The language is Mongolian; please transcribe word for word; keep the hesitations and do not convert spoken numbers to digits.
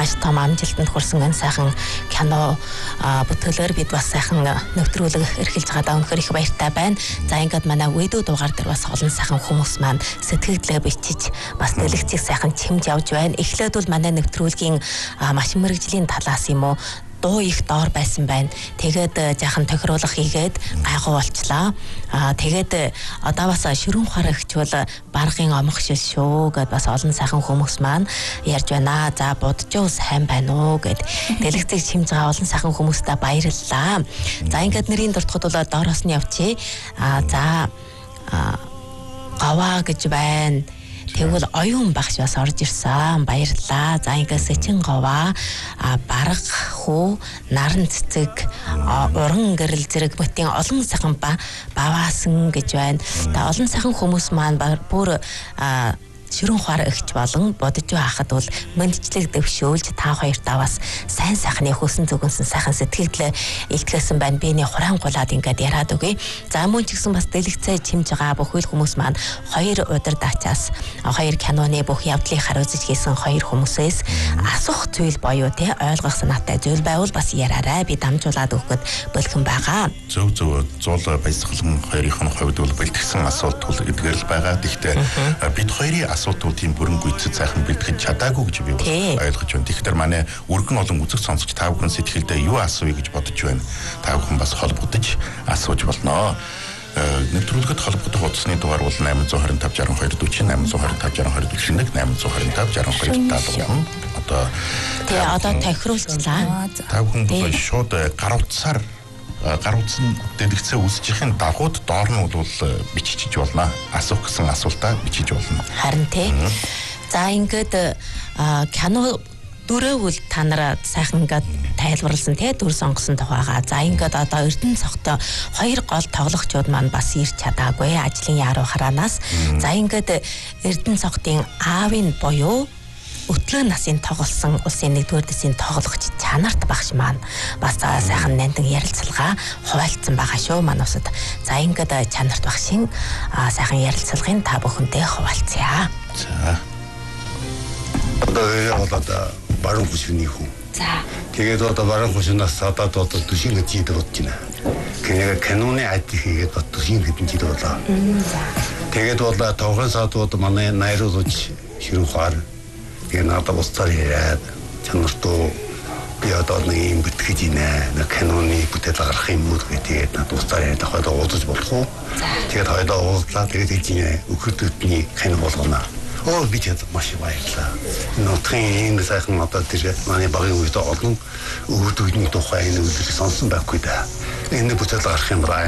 маш том амжилтанд хүрсэн энэ сайхан кино бүтээлээр бид бас сайхан нэвтрүүлэг эрхэлж байгаа өнөхөр их баяртай байна. За ингээд манай видео дугаар дээр бас олон сайхан хүмүүс маань сэтгэлдээ бичиж бас дэлгэцийг сайхан чимж явж байна. Эхлээд бол манай нэвтрүүлгийн машин мэргэжлийн талаас юм уу дуу их доор байсан байна. Тэгээд жаахан тохируулга хийгээд гайхуу болчлаа. Аа тэгээд одоо бас ширүүн ухаар ихчвэл баргын омох шил шүү гэд бас олон сайхан хүмүүс маань ярьж байна. За буджуу сайн байна уу гэд дэлгэцийг чимж байгаа олон сайхан хүмүүстээ баярлалаа. За ингээд нэрийн дуртахад бол доороос нь явчих. Аа за гаваа гэж байна. Тэгвэл оюун багш бас орж ирсэн. Баярлалаа. За ингээд сэчин говаа, барга хүү, наран цэцэг, уран гэрэл зэрэг бүтэн олон сайхан ба баваасан гэж байна. Та олон сайхан хүмүүс маань бүр ширүүн ухаар ихч болон бодож байхад бол мэндчлэг дэвшүүлж та хоёртаа бас сайн сайхны хөсөн зүгэнсэн сайхан сэтгэлдээ илтгэсэн байна. Биний хураан гулаад ингээд яриад өгье. За мөн ч гэсэн бас дэлгэцээ чимж байгаа бүхэл хүмүүс маань хоёр удир дачаас хоёр киноны бүх явдлыг харуулж хийсэн хоёр хүмүүсээс асуух зүйл боيو те ойлгох санаатай зүйл байвал бас яраарай. Би дамжуулаад өгөхөд бэлхэн байгаа. Зөв зөв зуул баясгалан хоёрын хувьд бол бэлтгэсэн асуулт тул эдгээр л байгаа. Гэхдээ бид хоёрын асуудал тийм бүрэн гүйцэд сайхан бэлтгэж чадаагүй гэж би ойлгож байна. Тэгэхээр манай өргөн олон үзэг сонсогч та бүхэн сэтгэлдээ юу асууя гэж бодож байна. Та бүхэн бас холбогдож асууж болно. Нэвтрүүлгэд холбогдох утасны дугаар бол найман зуун хорин тавь жаран хоёр дүүчин найман зуун хорин тавь жаран хоёр дүүчин нэг найман зуун хорин тавь жаран хоёр даалгавар. Одоо тий одоо тохируулчлаа. Та бүхэн бол шууд гар утсаар гар утсан дэлгэцээ үүсчихийн дагууд доор нь бол бичиж болно. Асуух гэсэн асуултаа бичиж болно. Харин тий. За ингээд кино дөрөвөл та нараа сайхан ингээд тайлбарласан тий дүр сонгосон тухайгаа. За ингээд одоо Эрдэнэ цогтой хоёр гол тоглогчдод маань бас ирч чадаагүй ажлын яруу хараанаас. За ингээд Эрдэнэ цогтын аавын буюу өтлөө насын тоглосон улсын нэгдүгээр дэсийн тоглогч чанарт багш маань бас сайхан нандин ярилцлага хуваалцсан байгаа шүү манай усад. За ингээд чанарт багшийн сайхан ярилцлагын та бүхэндээ хуваалцъя. За. Одоо одоо баруун хүчний хүн. За. Тэгээд одоо баруун хүчнээс одоо одоо төшийн хэдийд бодож байна. Кино каноны ажил хийгээд одоо төшийн хэдэн жил болоо. За. Тэгээд бол тавхан саатууд манай найруулж ширүүн хаар тэгээ надад устаар яриад чанартуу би одоо нэг юм бүтгэж ийнэ. Нэг каноны бүтээл гаргах юм уу гэдэг надад устаар яриад хойдоо уулзаж болох уу? Тэгээд хойдоо уулзлаа тэгээд хэлж ийнэ. Өөхөдний канон болгоно. Оо би ч маш баярлаа. Нотхийн энэ сайхан одоо тэр манай багийн үед олон өвдөгний тухай энэ үлрэх сонсон байхгүй да. Энэ бүтээл гаргах юм ба